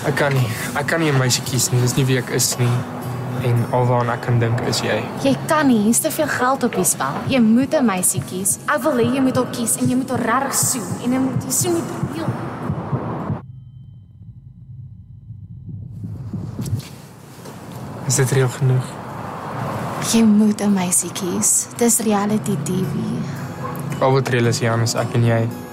Ek kan nie 'n meisie kies nie, dis nie wie ek is nie. En alwaaraan ek kan dink is jy. Jy kan nie, hier's te veel geld op die spel. Jy moet 'n meisie kies. Ek wil hê jy moet haar kies en jy moet haar regtig soen en jy moet soen met reël. Is dit reël genoeg? Jy moet 'n meisie kies. Dis reality TV. Al wat reël is Jan, is ek en jy.